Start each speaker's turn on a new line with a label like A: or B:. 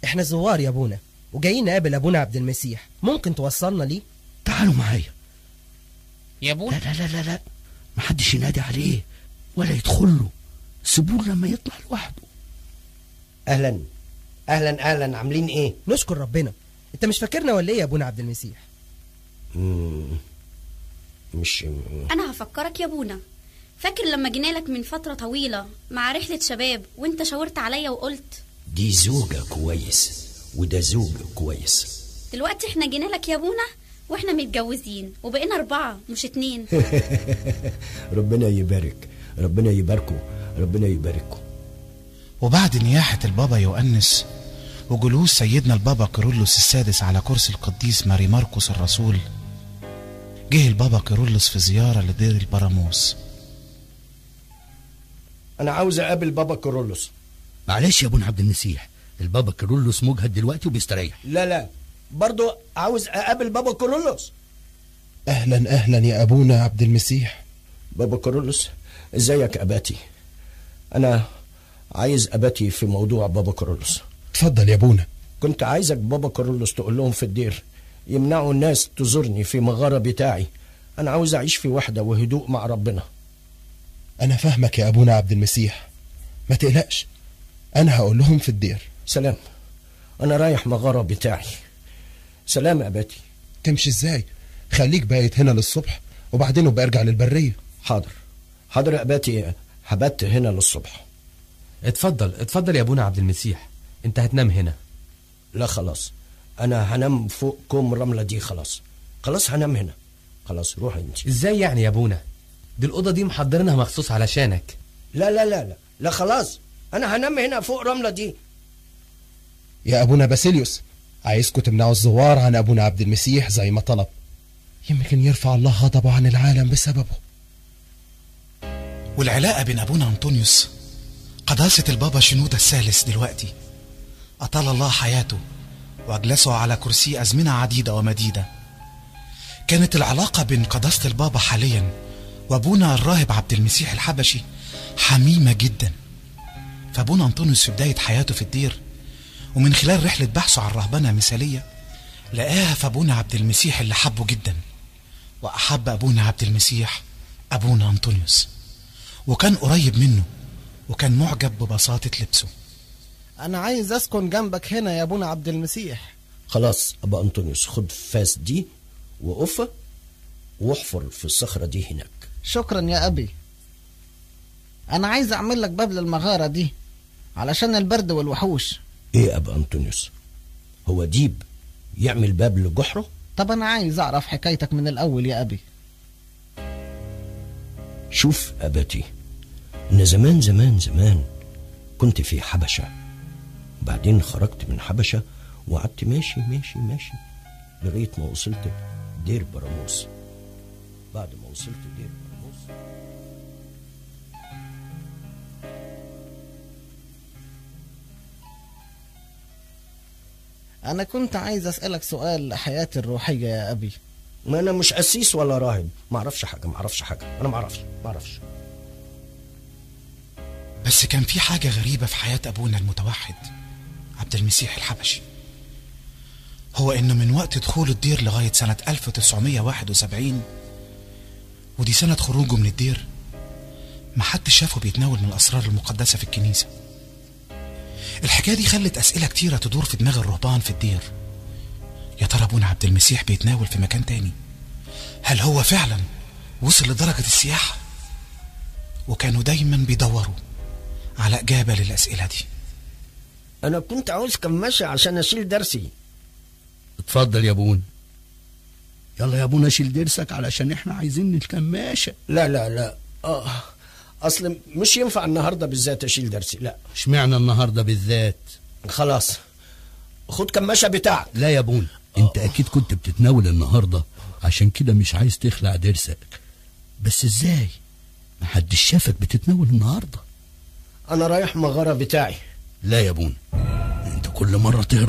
A: احنا زوار يا ابونا وجايين نقابل ابونا عبد المسيح، ممكن توصلنا ليه؟
B: تعالوا معايا
C: يا ابونا.
B: لا لا لا لا، محدش ينادي عليه ولا يدخل له، سيبوه لما يطلع لوحده.
D: اهلا اهلا اهلا، عاملين ايه؟
A: نشكر ربنا. انت مش فاكرنا ولا ايه يا ابونا عبد المسيح؟
D: مش
E: انا هفكرك يا ابونا. فاكر لما جينا لك من فترة طويلة مع رحلة شباب وانت شاورت عليا وقلت
D: دي زوجة كويس وده زوج كويس.
E: دلوقتي احنا جينا لك يا ابونا واحنا متجوزين وبقينا 4 مش 2.
D: ربنا يبارك، ربنا يباركوا، ربنا يباركوا.
C: وبعد نياحة البابا يؤنس وجلوس سيدنا البابا كيرلس السادس على كرسي القديس ماري ماركوس الرسول، جه البابا كيرلس في زيارة لدير البراموس.
D: انا عاوز اقابل بابا كيرلس.
B: معلش يا ابونا عبد المسيح، البابا كيرلس مجهد دلوقتي وبيستريح.
D: لا برضو عاوز اقابل بابا كيرلس.
F: اهلا اهلا يا ابونا عبد المسيح.
D: بابا كيرلس ازيك اباتي؟ انا عايز اباتي في موضوع بابا كيرلس.
F: اتفضل يا ابونا.
D: كنت عايزك بابا كيرلس تقول لهم في الدير يمنعوا الناس تزورني في مغارة بتاعي. انا عاوز اعيش في وحدة وهدوء مع ربنا.
F: انا فاهمك يا ابونا عبد المسيح، ما تقلقش، انا هقول لهم في الدير.
D: سلام، انا رايح مغارة بتاعي. سلام يا اباتي.
F: تمشي ازاي؟ خليك بايت هنا للصبح وبعدين ابقى ارجع للبرية.
D: حاضر يا اباتي، هبت هنا للصبح.
G: اتفضل يا ابونا عبد المسيح، انت هتنام هنا.
D: لا خلاص، انا هنام فوق كوم رملة دي. خلاص هنام هنا. خلاص روح انت.
G: ازاي يعني يا ابونا؟ دي الأوضة دي محضرينها مخصوص علشانك.
D: لا لا لا لا لا خلاص، انا هنام هنا فوق رملة دي.
F: يا ابونا باسيليوس، عايزكم تمنعوا الزوار عن ابونا عبد المسيح زي ما طلب، يمكن يرفع الله غضبه عن العالم بسببه.
C: والعلاقة بين ابونا انطونيوس قداسة البابا شنودة الثالث دلوقتي أطال الله حياته وأجلسه على كرسي أزمنة عديدة ومديدة، كانت العلاقة بين قداسة البابا حاليا وابونا الراهب عبد المسيح الحبشي حميمة جدا. فابونا انطونيوس في بداية حياته في الدير ومن خلال رحلة بحثه عن رهبنة مثالية لقاها في ابونا عبد المسيح اللي حبه جدا، وأحب ابونا عبد المسيح ابونا انطونيوس وكان قريب منه وكان معجب ببساطة لبسه.
H: انا عايز اسكن جنبك هنا يا ابونا عبد المسيح.
D: خلاص ابا انطونيوس، خد فاس دي وقفة واحفر في الصخرة دي هناك.
H: شكرا يا ابي. انا عايز اعمل لك باب للمغارة دي علشان البرد والوحوش.
D: ايه ابا انطونيوس، هو ديب يعمل باب لجحره؟
H: طب انا عايز اعرف حكايتك من الاول يا ابي.
D: شوف اباتي، ان زمان زمان زمان كنت في حبشة، وبعدين خرجت من حبشة وقعدت ماشي لغاية ما وصلت دير براموس. بعد ما وصلت دير براموس
H: انا كنت عايز اسألك سؤال لحياتي الروحية يا ابي.
D: ما انا مش قسيس ولا راهب، ما اعرفش حاجة، انا ما اعرفش.
C: بس كان في حاجة غريبة في حياة ابونا المتوحد عبد المسيح الحبشي، هو انه من وقت دخول الدير لغاية سنة 1971 ودي سنة خروجه من الدير محدش شافه بيتناول من الأسرار المقدسة في الكنيسة. الحكاية دي خلت أسئلة كتيرة تدور في دماغ الرهبان في الدير. يا ترى ابونا عبد المسيح بيتناول في مكان تاني؟ هل هو فعلا وصل لدرجة السياحة؟ وكانوا دايما بيدوروا على إجابة للأسئلة دي.
D: انا كنت عاوز كماشة عشان اشيل درسي.
B: اتفضل يا ابونا. يلا يا ابونا شيل درسك علشان احنا عايزين الكماشة.
D: لا اصل مش ينفع النهاردة بالذات اشيل درسي. لا.
B: اشمعنى النهاردة بالذات؟
D: خلاص خد كماشة بتاعك.
B: لا يا ابونا، انت اكيد كنت بتتناول النهاردة عشان كده مش عايز تخلع درسك. بس ازاي محدش شافك بتتناول النهاردة؟
D: انا رايح مغارة بتاعي.
B: لا يا ابونا، انت كل مرة تهرب